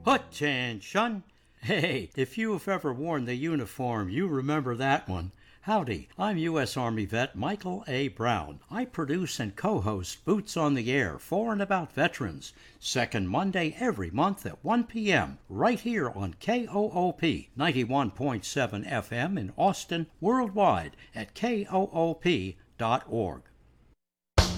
Attention! Hey, if you've ever worn the uniform, you remember that one. Howdy, I'm U.S. Army vet Michael A. Brown. I produce and co-host Boots on the Air for and about veterans, second Monday every month at 1 p.m. right here on KOOP 91.7 FM in Austin, worldwide at koop.org.